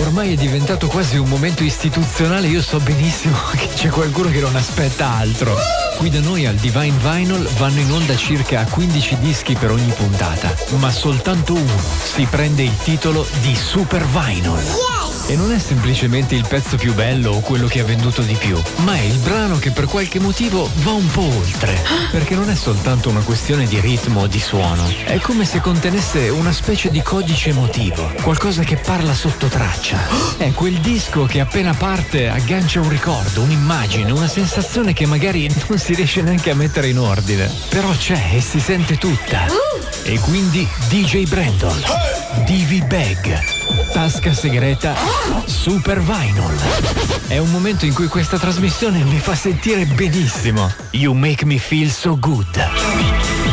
ormai è diventato quasi un momento istituzionale. Io so benissimo che c'è qualcuno che non aspetta altro. Qui da noi al Divine Vinyl vanno in onda circa 15 dischi per ogni puntata, ma soltanto uno si prende il titolo di Super Vinyl. E non è semplicemente il pezzo più bello o quello che ha venduto di più, ma è il brano che per qualche motivo va un po' oltre. Perché non è soltanto una questione di ritmo o di suono, è come se contenesse una specie di codice emotivo, qualcosa che parla sotto traccia. È quel disco che appena parte aggancia un ricordo, un'immagine, una sensazione che magari non si riesce neanche a mettere in ordine, però c'è e si sente tutta. E quindi DJ Brandon, Divi Bag, tasca segreta, Super Vinyl. È un momento in cui questa trasmissione mi fa sentire benissimo. You make me feel so good.